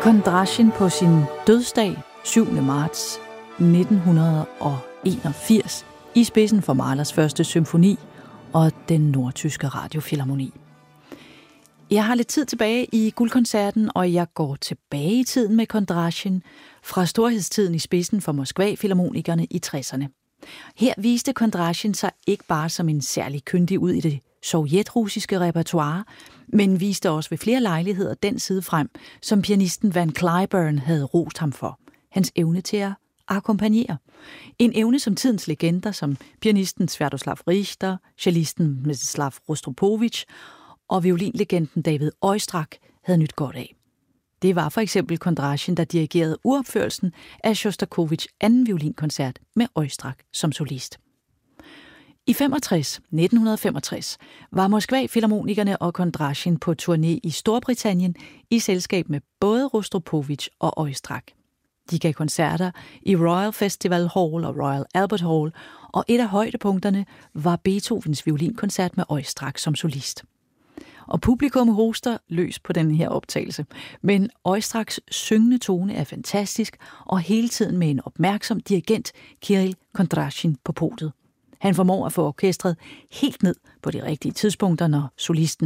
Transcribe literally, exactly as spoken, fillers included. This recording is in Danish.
Kondrasjin på sin dødsdag syvende marts nitten enogfirs i spidsen for Mahlers første symfoni og den nordtyske radiofilharmoni. Jeg har lidt tid tilbage i Guldkoncerten, og jeg går tilbage i tiden med Kondrasjin fra storhedstiden i spidsen for Moskva-filharmonikerne i tresserne. Her viste Kondrasjin sig ikke bare som en særlig kyndig ud i det sovjetrussiske repertoire, men viste også ved flere lejligheder den side frem, som pianisten Van Cliburn havde rost ham for. Hans evne til at akkompagnere. En evne, som tidens legender, som pianisten Sviatoslav Richter, cellisten Mstislav Rostropovich og violinlegenden David Oistrakh havde nyt godt af. Det var for eksempel Kondrasjin, der dirigerede uropførelsen af Sjostakovitjs anden violinkoncert med Oistrakh som solist. I femogtres, nitten femogtres var Moskva-filharmonikerne og Kondrasjin på turné i Storbritannien i selskab med både Rostropovich og Oistrakh. De gav koncerter i Royal Festival Hall og Royal Albert Hall, og et af højdepunkterne var Beethovens violinkoncert med Oistrakh som solist. Og publikum hoster løs på den her optagelse, men Oistrakhs syngende tone er fantastisk, og hele tiden med en opmærksom dirigent, Kirill Kondrasjin, på podiet. Han formår at få orkestret helt ned på de rigtige tidspunkter, når solisten